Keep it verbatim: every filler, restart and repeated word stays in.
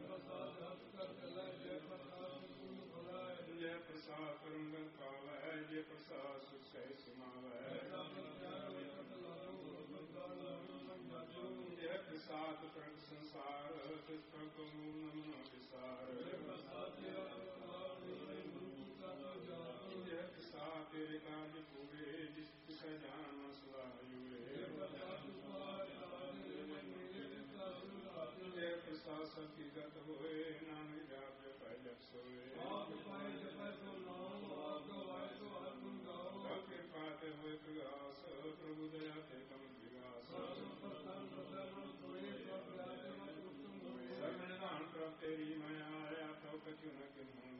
ਜੈ ਪ੍ਰਸਾਦ ਰੰਗਨ ਪਾਵੈ, ਜੈ ਪ੍ਰਸਾਦ ਸੁਖ ਸਹਿ ਸਮਾਵੈ। ਜੈ ਪ੍ਰਸਾਦ ਪ੍ਰਗ ਸੰਸਾਰ, ਤਿਸ ਪ੍ਰਭ ਮੂਲ ਨਮੋ ਵਿਸਾਰ। ਜੈ ਪ੍ਰਸਾਦ ਤੇਰੇ ਕਾਜ ਪੂਰੇ, ਜਿਸ ਤਿਸੈ ਜਾਨ ਸਲਾਹੁਰੇ। ਜੈ ਪ੍ਰਸਾਦ ਸਤੀ ਗਤ ਹੋਏ, ਨਾਨਕ ਜਾਪ ਜਪੈ ਜਪ ਸੋਏ।